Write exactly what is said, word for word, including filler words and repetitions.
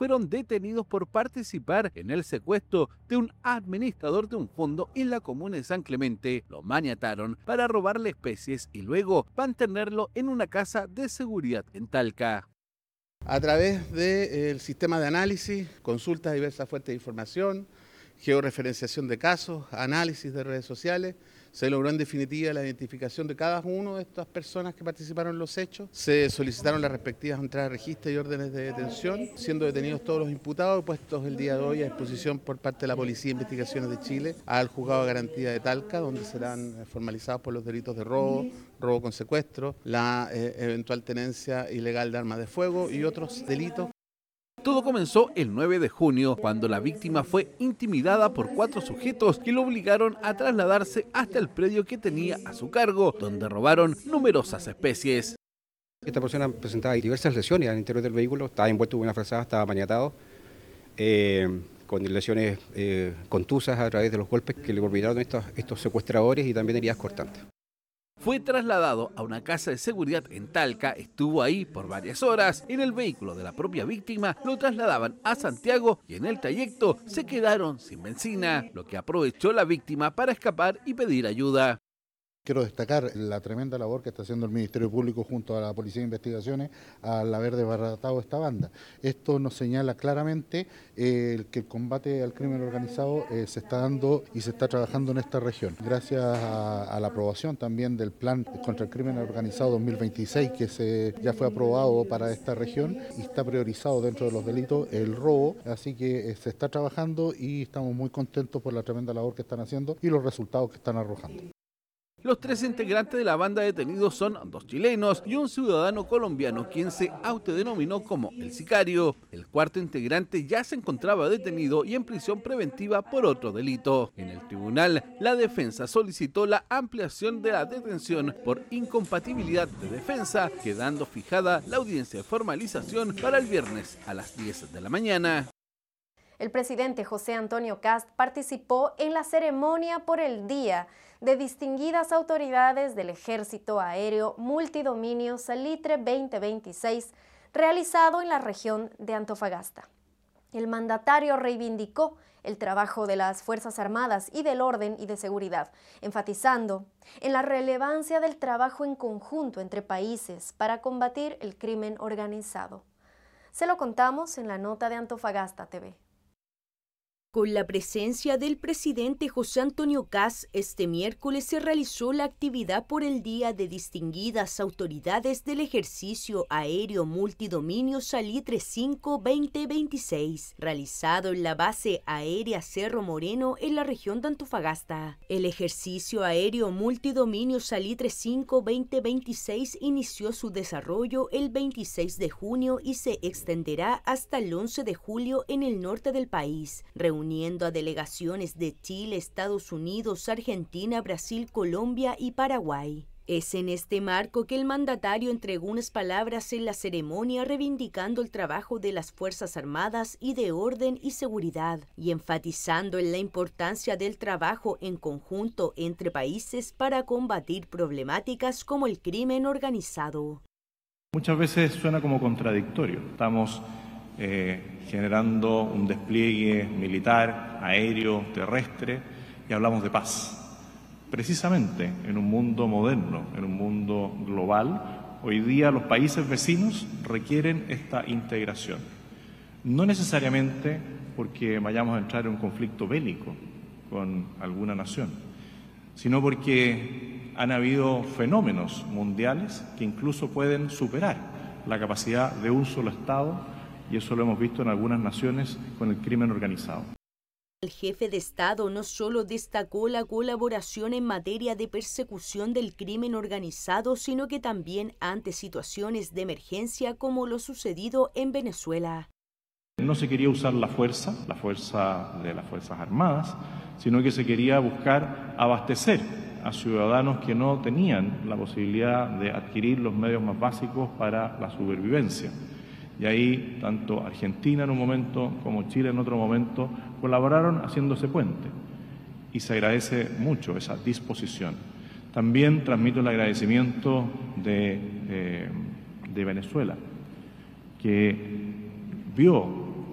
fueron detenidos por participar en el secuestro de un administrador de un fondo en la comuna de San Clemente. Lo maniataron para robarle especies y luego mantenerlo en una casa de seguridad en Talca. A través del sistema de análisis, consultas a diversas fuentes de información, georreferenciación de casos, análisis de redes sociales, se logró en definitiva la identificación de cada una de estas personas que participaron en los hechos. Se solicitaron las respectivas entradas de registro y órdenes de detención, siendo detenidos todos los imputados y puestos el día de hoy a disposición por parte de la Policía de Investigaciones de Chile al Juzgado de Garantía de Talca, donde serán formalizados por los delitos de robo, robo con secuestro, la eh, eventual tenencia ilegal de armas de fuego y otros delitos. Todo comenzó el nueve de junio, cuando la víctima fue intimidada por cuatro sujetos que lo obligaron a trasladarse hasta el predio que tenía a su cargo, donde robaron numerosas especies. Esta persona presentaba diversas lesiones al interior del vehículo, estaba envuelto en una frazada, estaba maniatado, eh, con lesiones eh, contusas a través de los golpes que le propinaron estos, estos secuestradores y también heridas cortantes. Fue trasladado a una casa de seguridad en Talca, estuvo ahí por varias horas. En el vehículo de la propia víctima lo trasladaban a Santiago y en el trayecto se quedaron sin benzina, lo que aprovechó la víctima para escapar y pedir ayuda. Quiero destacar la tremenda labor que está haciendo el Ministerio Público junto a la Policía de Investigaciones al haber desbaratado esta banda. Esto nos señala claramente eh, que el combate al crimen organizado eh, se está dando y se está trabajando en esta región. Gracias a, a la aprobación también del Plan contra el Crimen Organizado dos mil veintiséis, que se, ya fue aprobado para esta región y está priorizado dentro de los delitos el robo, así que eh, se está trabajando y estamos muy contentos por la tremenda labor que están haciendo y los resultados que están arrojando. Los tres integrantes de la banda detenidos son dos chilenos y un ciudadano colombiano, quien se autodenominó como el sicario. El cuarto integrante ya se encontraba detenido y en prisión preventiva por otro delito. En el tribunal, la defensa solicitó la ampliación de la detención por incompatibilidad de defensa, quedando fijada la audiencia de formalización para el viernes a las diez de la mañana. El presidente José Antonio Kast participó en la ceremonia por el Día de distinguidas autoridades del Ejército Aéreo Multidominio Salitre veinte veintiséis, realizado en la región de Antofagasta. El mandatario reivindicó el trabajo de las Fuerzas Armadas y del orden y de seguridad, enfatizando en la relevancia del trabajo en conjunto entre países para combatir el crimen organizado. Se lo contamos en la nota de Antofagasta T V. Con la presencia del presidente José Antonio Kast, este miércoles se realizó la actividad por el Día de Distinguidas Autoridades del Ejercicio Aéreo Multidominio Salitre cinco veinte veintiséis, realizado en la base aérea Cerro Moreno en la región de Antofagasta. El ejercicio aéreo Multidominio Salitre cinco veinte veintiséis inició su desarrollo el veintiséis de junio y se extenderá hasta el once de julio en el norte del país, reuniendo a delegaciones de Chile, Estados Unidos, Argentina, Brasil, Colombia y Paraguay. Es en este marco que el mandatario entregó unas palabras en la ceremonia reivindicando el trabajo de las Fuerzas Armadas y de orden y seguridad y enfatizando en la importancia del trabajo en conjunto entre países para combatir problemáticas como el crimen organizado. Muchas veces suena como contradictorio. Estamos eh, generando un despliegue militar, aéreo, terrestre y hablamos de paz. Precisamente en un mundo moderno, en un mundo global, hoy día los países vecinos requieren esta integración. No necesariamente porque vayamos a entrar en un conflicto bélico con alguna nación, sino porque han habido fenómenos mundiales que incluso pueden superar la capacidad de un solo Estado, y eso lo hemos visto en algunas naciones con el crimen organizado. El jefe de Estado no solo destacó la colaboración en materia de persecución del crimen organizado, sino que también ante situaciones de emergencia como lo sucedido en Venezuela. No se quería usar la fuerza, la fuerza de las Fuerzas Armadas, sino que se quería buscar abastecer a ciudadanos que no tenían la posibilidad de adquirir los medios más básicos para la supervivencia. Y ahí, tanto Argentina en un momento como Chile en otro momento, colaboraron haciendo ese puente. Y se agradece mucho esa disposición. También transmito el agradecimiento de, eh, de Venezuela, que vio